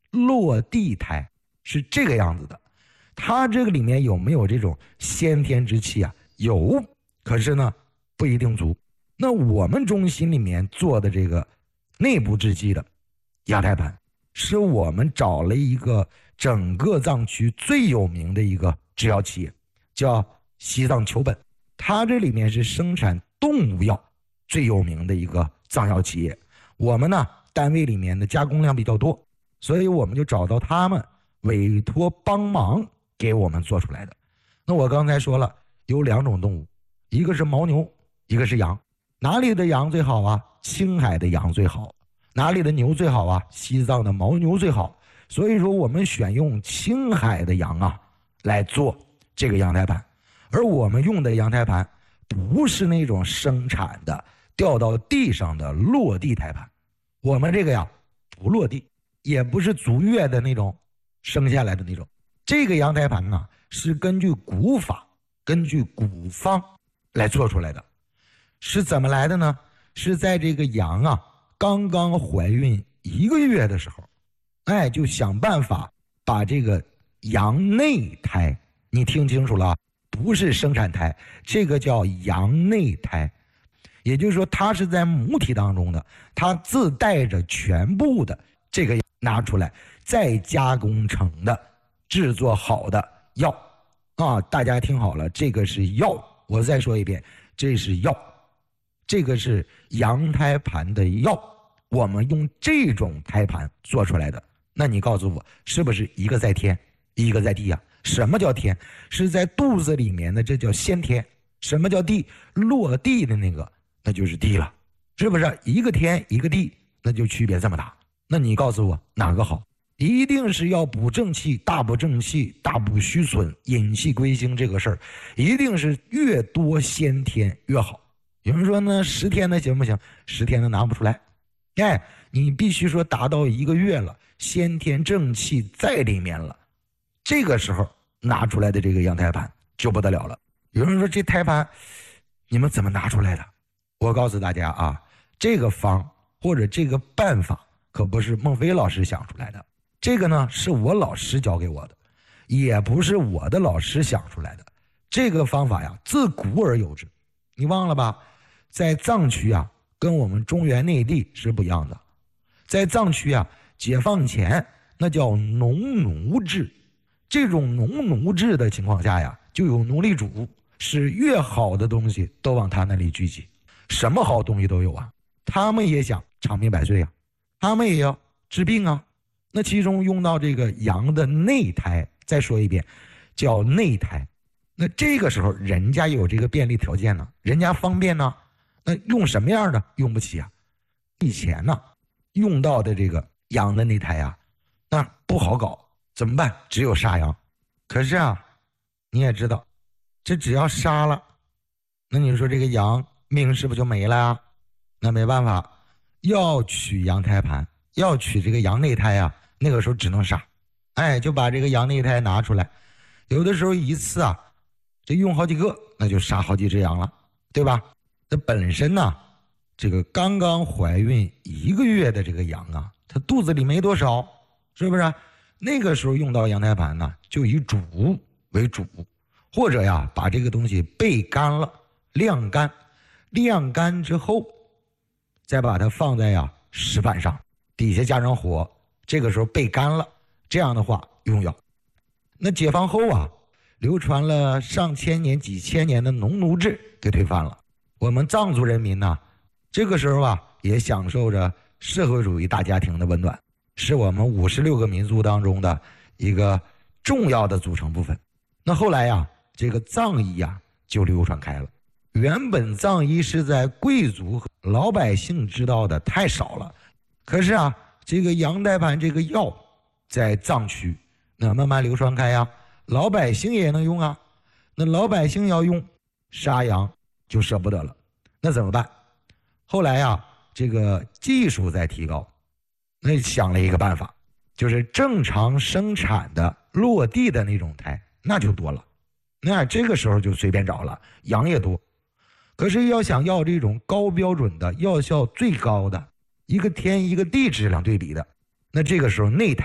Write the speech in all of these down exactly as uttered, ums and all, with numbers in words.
落地胎是这个样子的。它这个里面有没有这种先天之气啊？有，可是呢不一定足。那我们中心里面做的这个内部制剂的羊胎盘，是我们找了一个整个藏区最有名的一个制药企业，叫西藏求本。它这里面是生产动物药最有名的一个藏药企业。我们呢单位里面的加工量比较多，所以我们就找到他们委托帮忙给我们做出来的。那我刚才说了有两种动物，一个是牦牛，一个是羊。哪里的羊最好啊？青海的羊最好。哪里的牛最好啊？西藏的牦牛最好。所以说我们选用青海的羊啊来做这个羊胎盘。而我们用的羊胎盘不是那种生产的掉到地上的落地胎盘，我们这个呀不落地，也不是足月的那种生下来的那种。这个羊胎盘呢是根据古法根据古方来做出来的。是怎么来的呢？是在这个羊啊刚刚怀孕一个月的时候，哎，就想办法把这个羊内胎，你听清楚了，不是生产胎，这个叫羊内胎。也就是说它是在母体当中的，它自带着全部的这个拿出来，再加工成的制作好的药啊！大家听好了，这个是药，我再说一遍，这是药，这个是羊胎盘的药，我们用这种胎盘做出来的。那你告诉我，是不是一个在天，一个在地啊？什么叫天？是在肚子里面的，这叫先天。什么叫地？落地的那个，那就是地了，是不是？一个天一个地，那就区别这么大。那你告诉我哪个好？一定是要补正气，大补正气，大补虚损，引气归经这个事儿，一定是越多先天越好。有人说呢，十天的行不行？十天的拿不出来。哎，你必须说达到一个月了，先天正气在里面了，这个时候拿出来的这个羊胎盘就不得了了。有人说这胎盘你们怎么拿出来的？我告诉大家啊，这个方或者这个办法可不是孟非老师想出来的，这个呢是我老师教给我的，也不是我的老师想出来的。这个方法呀自古而有之，你忘了吧？在藏区啊跟我们中原内地是不一样的。在藏区啊，解放前那叫农奴制，这种农奴制的情况下呀，就有奴隶主，是越好的东西都往他那里聚集，什么好东西都有啊。他们也想长命百岁啊，他们也要治病啊。那其中用到这个羊的内胎，再说一遍，叫内胎。那这个时候人家有这个便利条件呢，人家方便呢，那用什么样的？用不起啊。以前呢用到的这个羊的内胎啊，那不好搞，怎么办？只有杀羊。可是啊你也知道，这只要杀了，那你说这个羊命是不是就没了啊？那没办法，要取羊胎盘，要取这个羊内胎啊，那个时候只能杀。哎，就把这个羊内胎拿出来，有的时候一次啊这用好几个，那就杀好几只羊了，对吧？那本身呢这个刚刚怀孕一个月的这个羊啊，它肚子里没多少，是不是？那个时候用到羊胎盘呢，就以煮为主，或者呀把这个东西焙干了，晾干，晾干之后再把它放在呀石板上，底下加上火，这个时候焙干了，这样的话用药。那解放后啊，流传了上千年几千年的农奴制给推翻了，我们藏族人民呢这个时候啊也享受着社会主义大家庭的温暖，是我们五十六个民族当中的一个重要的组成部分。那后来呀这个藏医呀就流传开了。原本藏医是在贵族和老百姓知道的太少了，可是啊这个羊胎盘这个药在藏区那慢慢流传开呀，老百姓也能用啊。那老百姓要用，杀羊就舍不得了，那怎么办？后来呀这个技术在提高，那想了一个办法，就是正常生产的落地的那种胎那就多了，那这个时候就随便找了，羊也多。可是要想要这种高标准的药效最高的，一个天一个地质量对比的，那这个时候内胎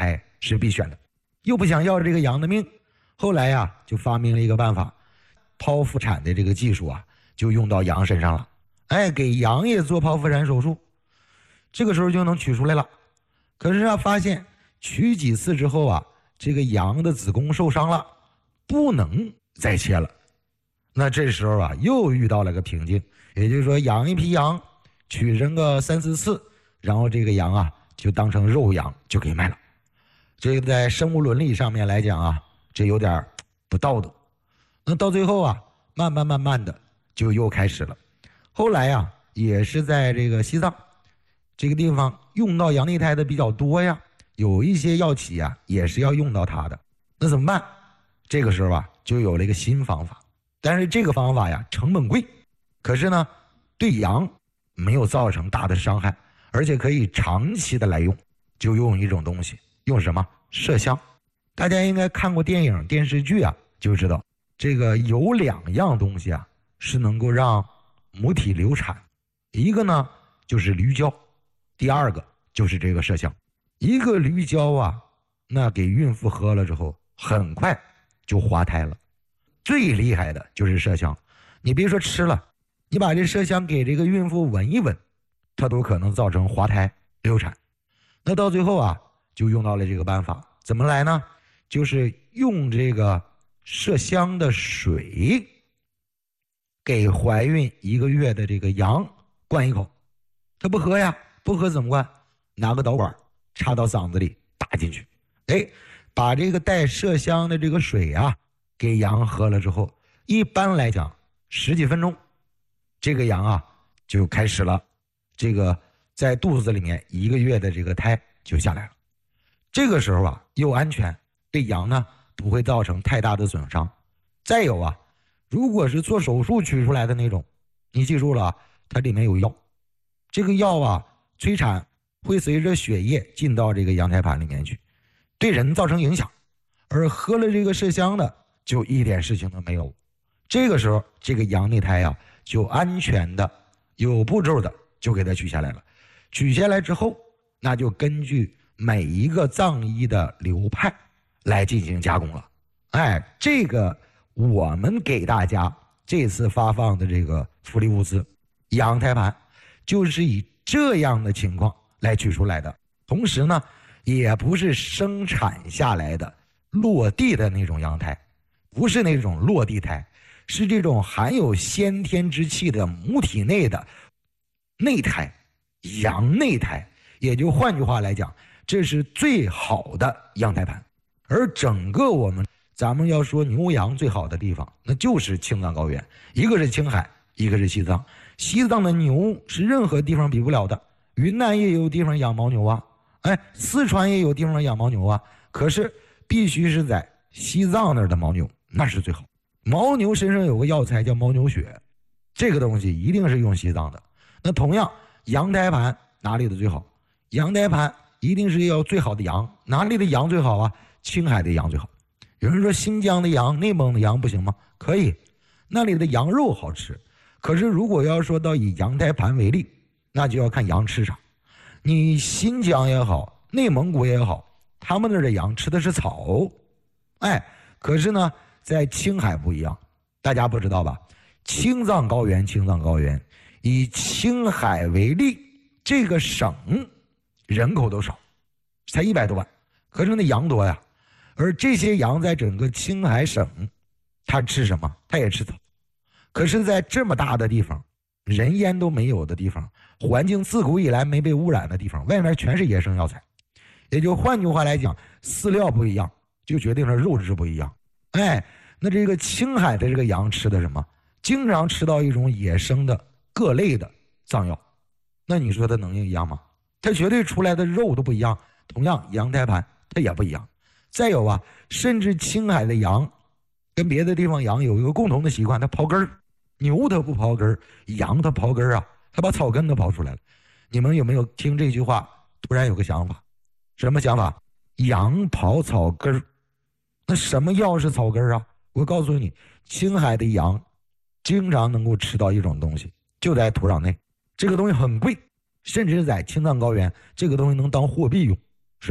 是必选的，又不想要这个羊的命，后来呀就发明了一个办法，剖腹产的这个技术啊就用到羊身上了，哎，给羊也做剖腹产手术，这个时候就能取出来了。可是啊发现取几次之后啊，这个羊的子宫受伤了，不能再切了。那这时候啊又遇到了个瓶颈，也就是说养一批羊取上个三四次，然后这个羊啊就当成肉羊就给卖了。这个在生物伦理上面来讲啊，这有点不道德。那到最后啊慢慢慢慢的就又开始了。后来啊也是在这个西藏这个地方用到羊内胎的比较多呀，有一些药企啊也是要用到它的。那怎么办？这个时候啊就有了一个新方法，但是这个方法呀成本贵，可是呢对羊没有造成大的伤害，而且可以长期的来用，就用一种东西，用什么？麝香。大家应该看过电影电视剧啊，就知道这个有两样东西啊是能够让母体流产，一个呢就是驴胶，第二个就是这个麝香。一个驴胶啊，那给孕妇喝了之后很快就滑胎了。最厉害的就是麝香，你别说吃了，你把这麝香给这个孕妇闻一闻，它都可能造成滑胎流产。那到最后啊就用到了这个办法，怎么来呢？就是用这个麝香的水给怀孕一个月的这个羊灌一口，它不喝呀，不喝怎么灌？拿个导管插到嗓子里打进去，哎，把这个带麝香的这个水啊给羊喝了之后，一般来讲十几分钟，这个羊啊就开始了这个在肚子里面一个月的这个胎就下来了。这个时候啊又安全，对羊呢不会造成太大的损伤。再有啊，如果是做手术取出来的那种，你记住了，它里面有药，这个药啊催产会随着血液进到这个羊胎盘里面去，对人造成影响。而喝了这个麝香的就一点事情都没有。这个时候这个羊内胎啊就安全的有步骤的就给它取下来了。取下来之后，那就根据每一个藏医的流派来进行加工了。哎，这个我们给大家这次发放的这个福利物资羊胎盘就是以这样的情况来取出来的，同时呢也不是生产下来的落地的那种羊胎，不是那种落地胎，是这种含有先天之气的母体内的内胎，羊内胎。也就换句话来讲，这是最好的羊胎盘。而整个我们咱们要说牛羊最好的地方，那就是青藏高原，一个是青海，一个是西藏。西藏的牛是任何地方比不了的，云南也有地方养牦牛啊，哎，四川也有地方养牦牛啊，可是必须是在西藏那儿的牦牛，那是最好。牦牛身上有个药材叫牦牛血，这个东西一定是用西藏的。那同样羊胎盘哪里的最好？羊胎盘一定是要最好的羊，哪里的羊最好啊？青海的羊最好。有人说新疆的羊、内蒙的羊不行吗？可以，那里的羊肉好吃。可是如果要说到以羊胎盘为例，那就要看羊吃啥。你新疆也好，内蒙古也好，他们那儿的羊吃的是草，哎，可是呢在青海不一样，大家不知道吧？青藏高原青藏高原以青海为例，这个省人口都少，才一百多万，可是那羊多呀。而这些羊在整个青海省，它吃什么？它也吃草。可是在这么大的地方，人烟都没有的地方，环境自古以来没被污染的地方，外面全是野生药材。也就换句话来讲，饲料不一样，就决定了肉质不一样。哎，那这个青海的这个羊吃的什么？经常吃到一种野生的各类的藏药，那你说它能一样吗？它绝对出来的肉都不一样。同样羊胎盘它也不一样。再有啊，甚至青海的羊跟别的地方羊有一个共同的习惯，它刨根儿。牛它不刨根儿，羊它刨根儿啊，它把草根都刨出来了。你们有没有听这句话突然有个想法？什么想法？羊刨草根儿。那什么药是草根儿啊？我告诉你，青海的羊经常能够吃到一种东西，就在土壤内，这个东西很贵，甚至在青藏高原这个东西能当货币用。什么？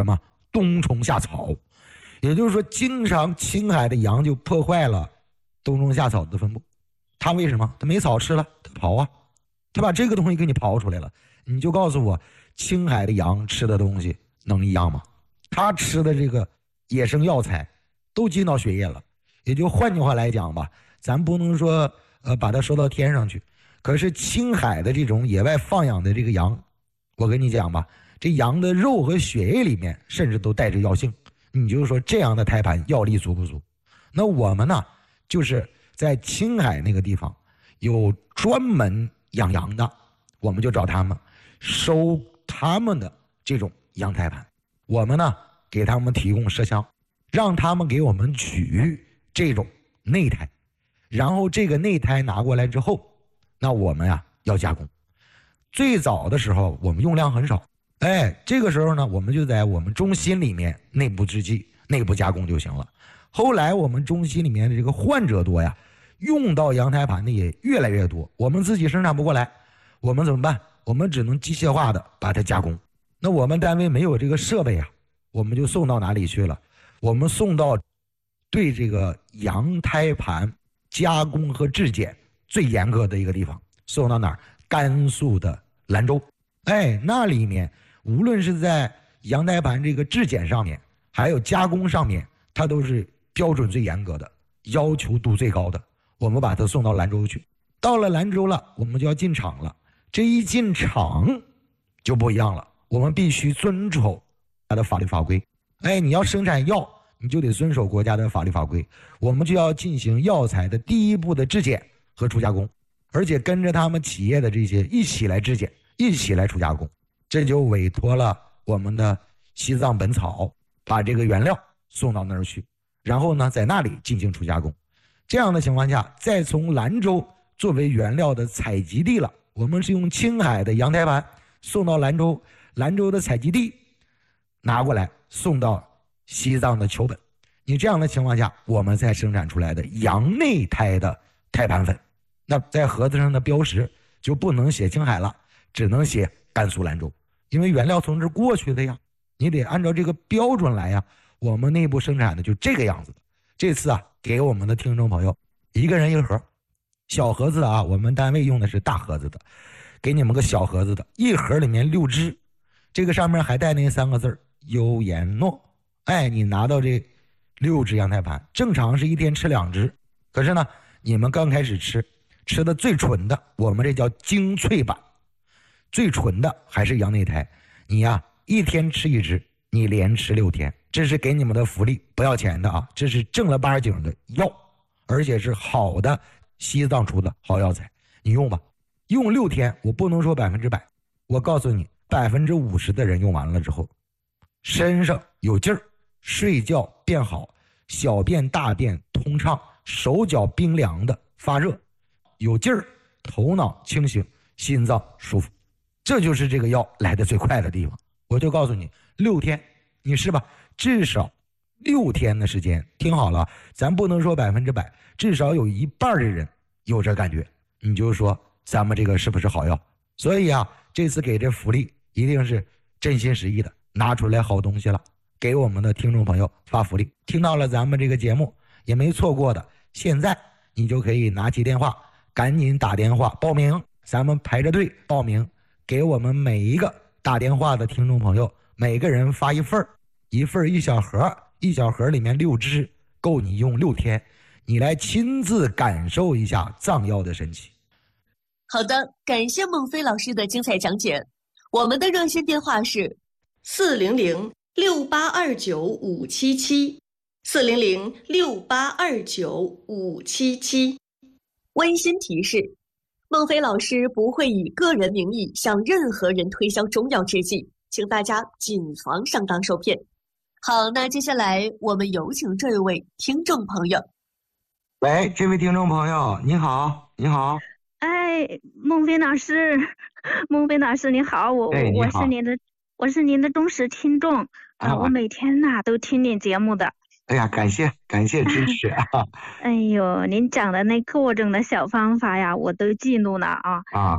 冬虫夏草，也就是说，经常青海的羊就破坏了冬虫夏草的分布。它为什么？它没草吃了，它刨啊，它把这个东西给你刨出来了。你就告诉我，青海的羊吃的东西能一样吗？它吃的这个野生药材都进到血液了，也就换句话来讲吧，咱不能说呃把它收到天上去。可是青海的这种野外放养的这个羊，我跟你讲吧，这羊的肉和血液里面甚至都带着药性。你就说这样的胎盘药力足不足？那我们呢，就是在青海那个地方有专门养羊的，我们就找他们收他们的这种羊胎盘，我们呢给他们提供麝香，让他们给我们取这种内胎，然后这个内胎拿过来之后，那我们呀要加工。最早的时候我们用量很少，哎，这个时候呢我们就在我们中心里面内部制剂内部加工就行了。后来我们中心里面的这个患者多呀，用到羊胎盘的也越来越多，我们自己生产不过来，我们怎么办？我们只能机械化的把它加工。那我们单位没有这个设备啊，我们就送到哪里去了？我们送到对这个羊胎盘加工和质检最严格的一个地方，送到哪儿？甘肃的兰州。哎，那里面无论是在羊胎盘这个质检上面，还有加工上面，它都是标准最严格的，要求度最高的。我们把它送到兰州去，到了兰州了，我们就要进厂了。这一进厂就不一样了，我们必须遵守它的法律法规。哎，你要生产药，你就得遵守国家的法律法规。我们就要进行药材的第一步的质检和初加工，而且跟着他们企业的这些一起来质检，一起来初加工。这就委托了我们的西藏本草，把这个原料送到那儿去，然后呢，在那里进行初加工。这样的情况下，再从兰州作为原料的采集地了，我们是用青海的羊胎盘送到兰州，兰州的采集地拿过来送到西藏的球本。你这样的情况下，我们才生产出来的羊内胎的胎盘粉。那在盒子上的标识就不能写青海了，只能写甘肃兰州，因为原料从这过去的呀，你得按照这个标准来呀。我们内部生产的就这个样子的。这次啊，给我们的听众朋友一个人一盒，小盒子的啊，我们单位用的是大盒子的，给你们个小盒子的，一盒里面六支，这个上面还带那三个字优颜诺。哎，你拿到这六支羊胎盘，正常是一天吃两支，可是呢，你们刚开始吃，吃的最纯的，我们这叫精粹版，最纯的还是羊内胎，你呀、啊、一天吃一支，你连吃六天，这是给你们的福利，不要钱的啊，这是正儿八经的药，而且是好的西藏出的好药材，你用吧，用六天，我不能说百分之百，我告诉你，百分之五十的人用完了之后，身上有劲儿，睡觉变好，小便大便通畅，手脚冰凉的发热，有劲儿，头脑清醒，心脏舒服，这就是这个药来的最快的地方。我就告诉你，六天你试吧，至少六天的时间，听好了，咱不能说百分之百，至少有一半的人有这感觉，你就说咱们这个是不是好药？所以啊，这次给这福利一定是真心实意的，拿出来好东西了，给我们的听众朋友发福利。听到了咱们这个节目也没错过的，现在你就可以拿起电话，赶紧打电话报名，咱们排着队报名，给我们每一个打电话的听众朋友，每个人发一份一份一小盒，一小盒里面六支，够你用六天，你来亲自感受一下藏药的神奇。 好的，感谢孟非老师的精彩讲解。我们的热线电话是四零零六八二九五七七，四零零六八二九五七七。 温馨提示：孟非老师不会以个人名义向任何人推销中药制剂，请大家谨防上当受骗。好，那接下来我们有请这位听众朋友。 喂，这位听众朋友，你好，你好。 哎，孟非老师，孟非老师你好，我、 哎、 我是您的我是您的忠实听众啊、呃，我每天呐、啊、都听您节目的。 哎呀，感谢感谢支持啊！ 哎呦，您讲的那各种的小方法呀，我都记录了啊。 啊，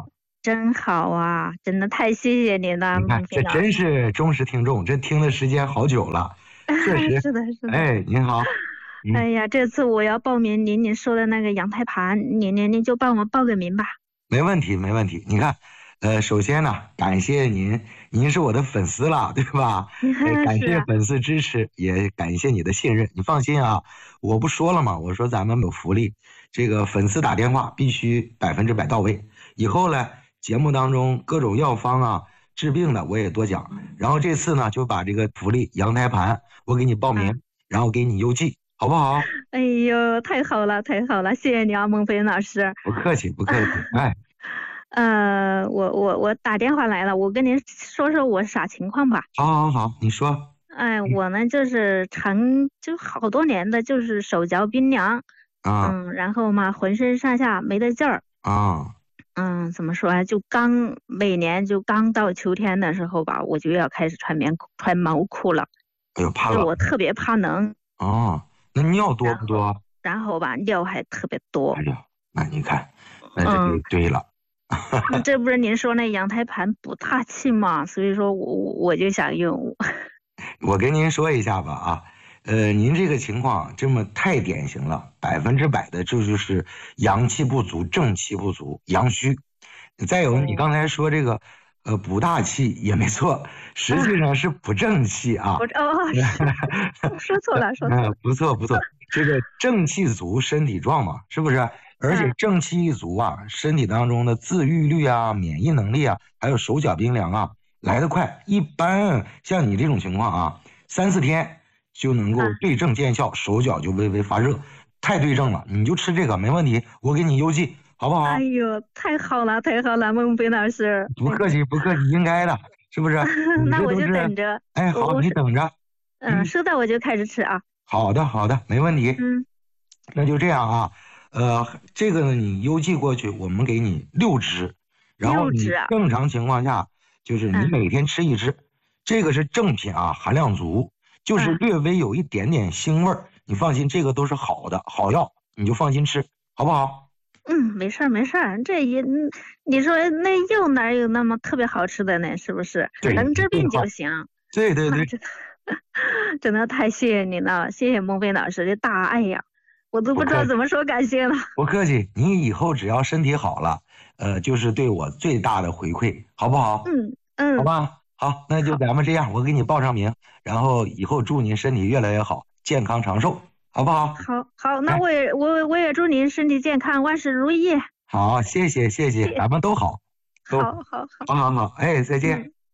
真好啊，真的太谢谢您了， 你看，这真是忠实听众，这听的时间好久了，确实是的，是的。 哎，您好。 嗯、哎呀，这次我要报名您您说的那个阳台盘，您您您就帮我报个名吧。 没问题，没问题。你看，呃，首先呢，感谢您，您是我的粉丝了，对吧？呃、感谢粉丝支持，也感谢你的信任。你放心啊，我不说了吗？我说咱们有福利，这个粉丝打电话必须百分之百到位。以后呢，节目当中各种药方啊、治病的我也多讲。然后这次呢，就把这个福利阳台盘我给你报名，嗯、然后给你邮寄，好不好？ 哎呦，太好了，太好了，谢谢你啊，孟非老师。 不客气，不客气。哎， 呃，我我我打电话来了，我跟您说说我啥情况吧。 好，好，好，你说。 哎，我呢就是长就好多年的，就是手脚冰凉啊， 嗯，然后嘛，浑身上下没得劲儿啊。 嗯，怎么说啊？就刚每年就刚到秋天的时候吧，我就要开始穿棉穿毛裤了。 哎呦，怕冷。 我特别怕冷。 哦，那尿多不多？ 然后, 然后吧，尿还特别多。 哎呀，那你看，那这就对了。 嗯、这不是您说那阳台盘补大气吗？所以说我我就想用。 我跟您说一下吧啊，呃，您这个情况这么太典型了，百分之百的这就是阳气不足、正气不足、阳虚。再有你刚才说这个，呃，补大气也没错，实际上是补正气啊。 哦哦，说错了，说错了。 不错不错，这个正气足，身体壮嘛，是不是？而且正气一足啊，身体当中的自愈率啊、免疫能力啊，还有手脚冰凉啊，来得快。一般像你这种情况啊，三四天就能够对症见效，手脚就微微发热，太对症了。你就吃这个没问题，我给你邮寄，好不好？ 哎呦，太好了，太好了，孟非老师。 不客气，不客气，应该的，是不是？ 那我就等着。 哎，好，你等着。 嗯，收到我就开始吃啊。 好的，好的，没问题。 嗯， 那就这样啊。呃，这个呢，你邮寄过去，我们给你六支，然后你正常情况下就是你每天吃一支，嗯、这个是正品啊，含量足，就是略微有一点点腥味儿，嗯、你放心，这个都是好的好药，你就放心吃，好不好？ 嗯，没事儿没事儿，这也你说那药哪有那么特别好吃的呢？是不是？能治病就行。 对对对， 真的太谢谢你了，谢谢孟非老师的大爱呀。我都不知道怎么说感谢了。 不客气，你以后只要身体好了，呃，就是对我最大的回馈，好不好？ 嗯嗯， 好吧，好，那就咱们这样，我给你报上名，然后以后祝您身体越来越好，健康长寿，好不好？ 好，好，那我也我我也祝您身体健康，万事如意。 好，谢谢谢谢，咱们都好。 好好好， 好好好，哎，再见。嗯，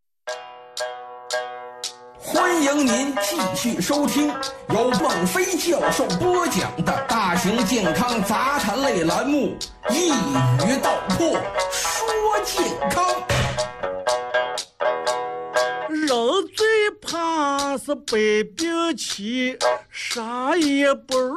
欢迎您继续收听由孟非教授播讲的大型健康杂谈类栏目《一语道破说健康》。 人最怕是百病气，啥也不